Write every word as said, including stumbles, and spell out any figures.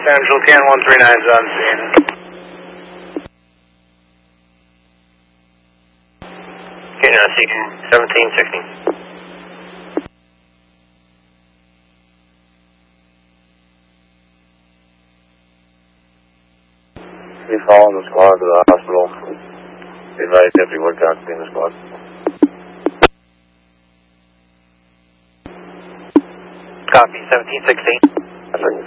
Central ten one three nine is on scene. Okay, now scene seventeen sixteen. We following the squad to the hospital. We advise deputy Woodcock to be in the squad. Copy, seventeen sixteen.